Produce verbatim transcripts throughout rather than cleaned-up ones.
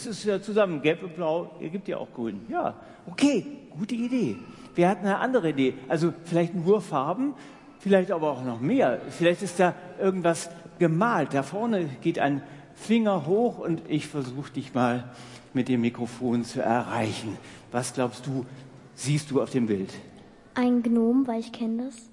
das ist ja zusammen. Gelb und Blau ergibt ja auch Grün. Ja, okay, gute Idee. Wir hatten eine andere Idee. Also vielleicht nur Farben, vielleicht aber auch noch mehr. Vielleicht ist da irgendwas gemalt. Da vorne geht ein Finger hoch und ich versuche dich mal mit dem Mikrofon zu erreichen. Was glaubst du, siehst du auf dem Bild? Ein Gnom, weil ich kenne das.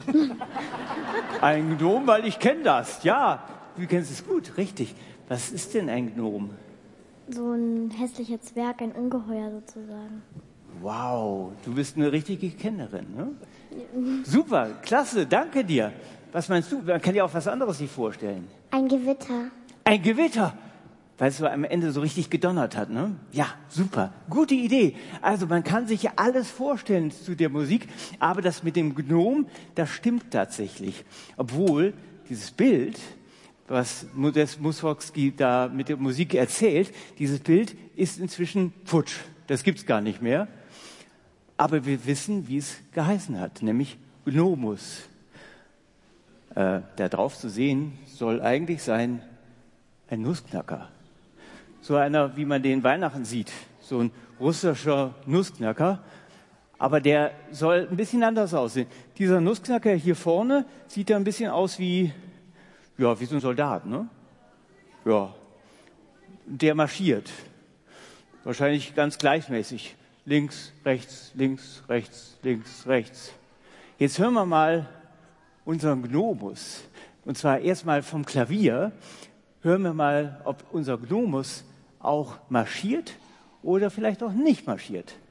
Ein Gnom, weil ich kenne das. Ja, du kennst es gut, richtig. Was ist denn ein Gnom? So ein hässlicher Zwerg, ein Ungeheuer sozusagen. Wow, du bist eine richtige Kennerin, ne? Super, klasse, danke dir. Was meinst du? Man kann dir auch was anderes sich vorstellen. Ein Gewitter. Ein Gewitter, weil es so am Ende so richtig gedonnert hat, ne? Ja, super, gute Idee. Also man kann sich ja alles vorstellen zu der Musik, aber das mit dem Gnom, das stimmt tatsächlich. Obwohl dieses Bild, was Modest Mussorgsky da mit der Musik erzählt, dieses Bild ist inzwischen futsch. Das gibt's gar nicht mehr. Aber wir wissen, wie es geheißen hat, nämlich Gnomus. Äh, da drauf zu sehen soll eigentlich sein ein Nussknacker. So einer, wie man den in Weihnachten sieht. So ein russischer Nussknacker. Aber der soll ein bisschen anders aussehen. Dieser Nussknacker hier vorne sieht da ein bisschen aus wie, ja, wie so ein Soldat, ne? Ja. Der marschiert. Wahrscheinlich ganz gleichmäßig. Links, rechts, links, rechts, links, rechts. Jetzt hören wir mal unseren Gnomus. Und zwar erstmal vom Klavier. Hören wir mal, ob unser Gnomus auch marschiert oder vielleicht auch nicht marschiert.